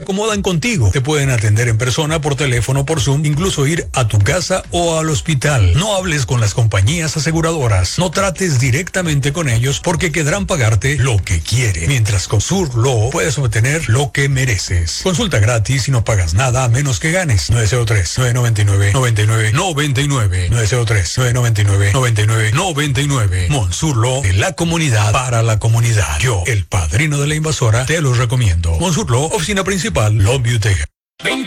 acomodan contigo. Te pueden atender en persona, por teléfono, por Zoom, incluso ir a tu casa o al hospital. No hables con las compañías aseguradoras. No trates directamente con ellos porque querrán pagarte lo que quieren. Mientras con Surlo puedes obtener lo que mereces. Consulta gratis y no pagas nada a menos que ganes. 903-999-9999. 903-999-9999. Monsurlo, de la comunidad para la comunidad. Yo, el padrino de la invasora, te lo recomiendo. Monsurlo, oficina principal, Longview, Texas.